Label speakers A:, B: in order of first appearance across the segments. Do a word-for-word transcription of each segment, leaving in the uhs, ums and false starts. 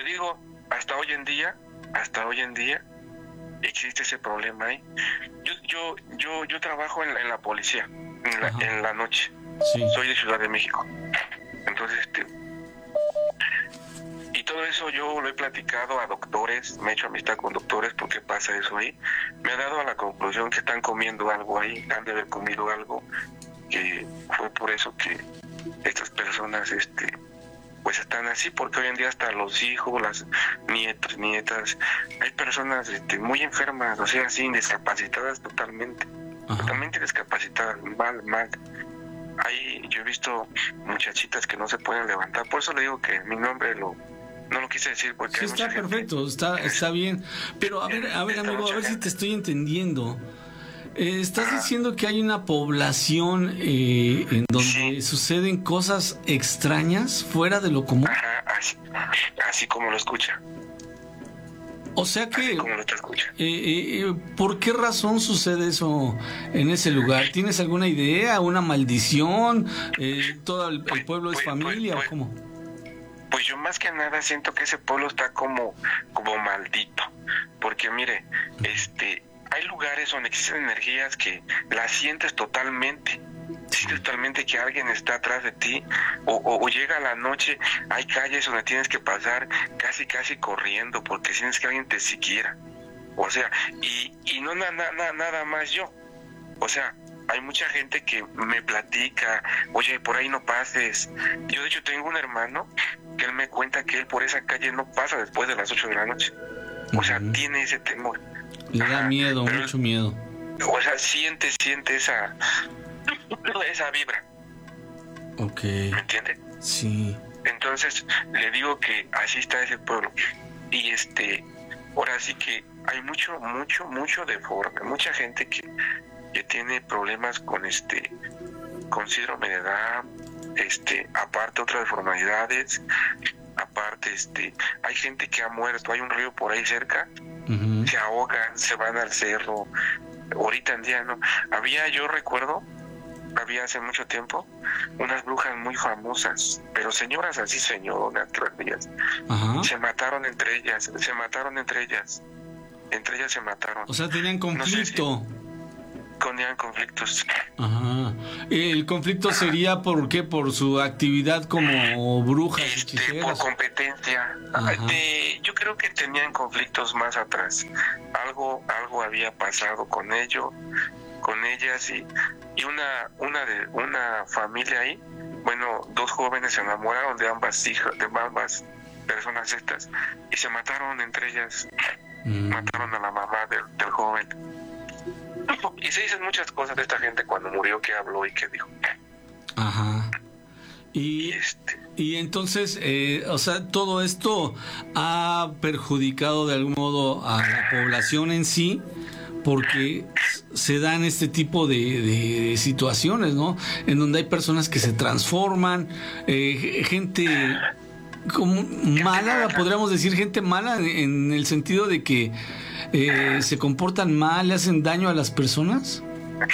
A: le digo, hasta hoy en día, hasta hoy en día, existe ese problema ahí. Yo, yo, yo, yo trabajo en la, en la policía, en la, en la noche.
B: Sí.
A: Soy de Ciudad de México. Entonces, este, y todo eso yo lo he platicado a doctores, me he hecho amistad con doctores porque pasa eso ahí. Me ha dado a la conclusión que están comiendo algo ahí, han de haber comido algo, que fue por eso que estas personas, este, pues están así, porque hoy en día hasta los hijos, las nietos, nietas, hay personas este, muy enfermas, o sea, así, discapacitadas totalmente, Ajá. totalmente discapacitadas, mal, mal. Ahí yo he visto muchachitas que no se pueden levantar, por eso le digo que mi nombre lo no lo quise decir porque
B: sí,
A: hay
B: está
A: mucha
B: perfecto,
A: gente.
B: está está bien, pero a ver, a ver amigo, a ver si te estoy entendiendo. Eh, estás Ajá. diciendo que hay una población eh, en donde sí. suceden cosas extrañas fuera de lo común.
A: Ajá, así, así como lo escucha.
B: O sea que,
A: así como lo escucha.
B: Eh, eh, ¿por qué razón sucede eso en ese lugar? ¿Tienes alguna idea, una maldición? Eh, ¿Todo el, pues, el pueblo es pues, familia pues, pues, o cómo?
A: Pues yo más que nada siento que ese pueblo está como, como maldito, porque mire, este, hay lugares donde existen energías que las sientes totalmente, sientes totalmente que alguien está atrás de ti, o, o, o llega la noche, hay calles donde tienes que pasar casi casi corriendo porque sientes que alguien te siguiera, o sea, y, y no na, na, na, nada más yo, o sea, hay mucha gente que me platica, oye, por ahí no pases. Yo de hecho tengo un hermano que él me cuenta que él por esa calle no pasa después de las ocho de la noche. O sea, uh-huh. tiene ese temor.
B: Le da miedo, Pero, mucho miedo.
A: O sea, siente, siente esa, esa vibra.
B: Ok.
A: ¿Me entiende?
B: Sí.
A: Entonces, le digo que así está ese pueblo. Y este, ahora sí que hay mucho, mucho, mucho deforme. Mucha gente que que tiene problemas con este con síndrome de Down, este aparte otras deformidades, aparte este hay gente que ha muerto, hay un río por ahí cerca, uh-huh. se ahogan, se van al cerro. Ahorita en día no había, yo recuerdo había hace mucho tiempo unas brujas muy famosas, pero señoras así, señoras, uh-huh. se mataron entre ellas, se mataron entre ellas, entre ellas se mataron.
B: O sea, tenían conflicto.
A: No sé si tenían conflictos.
B: Ajá. ¿El conflicto sería por qué? ¿Por su actividad como brujas?
A: Este, por competencia. De, yo creo que tenían conflictos más atrás. Algo, algo había pasado con ellos, con ellas y, y una, una de una familia ahí. Bueno, dos jóvenes se enamoraron de ambas hijas, de ambas personas estas y se mataron entre ellas. Mm. Mataron a la mamá del, del joven. Y se dicen muchas cosas de esta gente cuando murió, que habló y que dijo.
B: Ajá. Y,
A: y, este...
B: y entonces, eh, o sea, todo esto ha perjudicado de algún modo a la población en sí, porque se dan este tipo de, de situaciones, ¿no? En donde hay personas que se transforman, eh, gente como mala, podríamos decir gente mala en el sentido de que eh, se comportan mal, le hacen daño a las personas.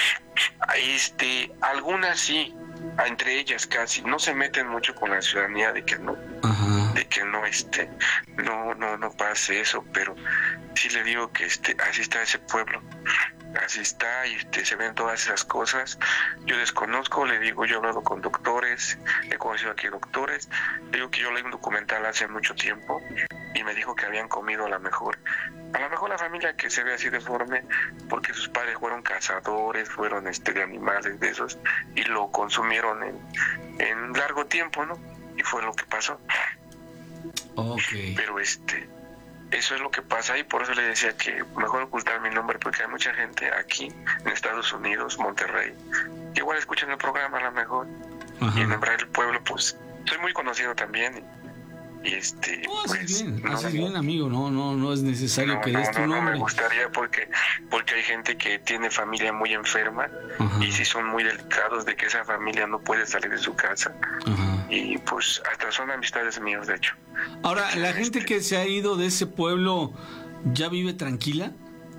A: Este, algunas sí, entre ellas casi no se meten mucho con la ciudadanía de que no, Ajá. de que no este, no, no, no pase eso, pero sí le digo que este, así está ese pueblo. Así está, y este, se ven todas esas cosas. Yo desconozco, le digo, yo he hablado con doctores, he conocido aquí doctores, le digo que yo leí un documental hace mucho tiempo y me dijo que habían comido a lo mejor, a lo mejor la familia que se ve así deforme, porque sus padres fueron cazadores, fueron este de animales de esos, y lo consumieron en, en largo tiempo, ¿no? Y fue lo que pasó.
B: Okay.
A: Pero este... eso es lo que pasa y por eso le decía que mejor ocultar mi nombre, porque hay mucha gente aquí en Estados Unidos, Monterrey, que igual escuchan el programa a lo mejor. Ajá. Y en nombrar el pueblo, pues soy muy conocido también y, y este
B: no, haces
A: pues,
B: bien,
A: no,
B: haces
A: no,
B: bien amigo, no, no, no es necesario
A: no,
B: que
A: no,
B: des tu
A: no,
B: nombre.
A: No me gustaría porque, porque hay gente que tiene familia muy enferma. Ajá. Y sí son muy delicados de que esa familia no puede salir de su casa. Ajá. Y pues hasta son amistades míos, de hecho.
B: Ahora, ¿la gente que se ha ido de ese pueblo ya vive tranquila?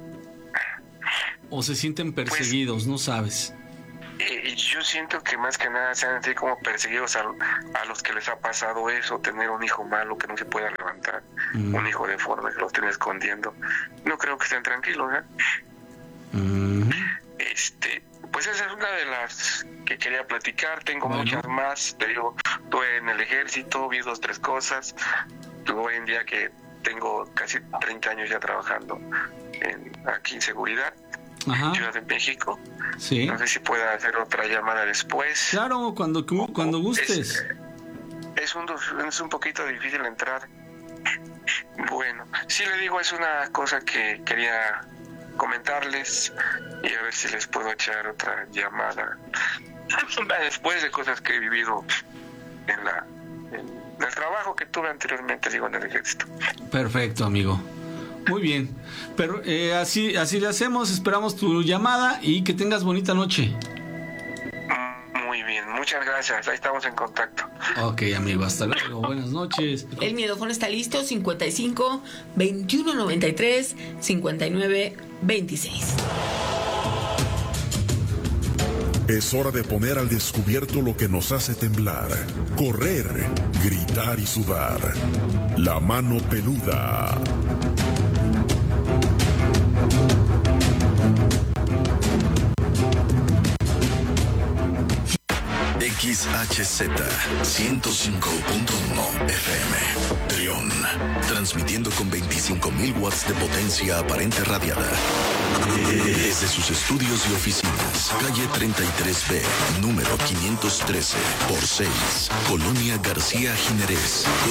B: ¿O se sienten perseguidos? Pues, no sabes.
A: Eh, yo siento que más que nada se han sentido como perseguidos a, a los que les ha pasado eso, tener un hijo malo que no se pueda levantar. mm. un hijo deforme que lo estén escondiendo. No creo que estén tranquilos, ¿eh? Mm. Este, pues esa es una de las que quería platicar. Tengo bueno. muchas más. Te digo, estuve en el ejército, vi dos, tres cosas. Hoy en día que tengo casi treinta años ya trabajando en, aquí en seguridad. Ajá. Ciudad de México. Sí. No sé si pueda hacer otra llamada después.
B: Claro, cuando, cuando gustes.
A: Es, es, un, es un poquito difícil entrar. Bueno, sí le digo, es una cosa que quería comentarles y a ver si les puedo echar otra llamada después de cosas que he vivido en la en el trabajo que tuve anteriormente, digo, en el ejército.
B: Perfecto, amigo. Muy bien, pero eh, así así le hacemos, esperamos tu llamada y que tengas bonita noche.
A: Muy bien, muchas gracias, ahí estamos en contacto.
B: Ok, amigo, hasta luego, buenas noches.
C: El miedófono está listo, cincuenta y cinco, veintiuno noventa y tres, cincuenta y nueve, veintiséis.
D: Es hora de poner al descubierto lo que nos hace temblar, correr, gritar y sudar. La mano peluda.
E: X H Z ciento cinco punto uno F M Trión, transmitiendo con veinticinco mil watts de potencia aparente radiada desde sus estudios y oficinas, calle treinta y tres B, número quinientos trece por seis, Colonia García Jiménez.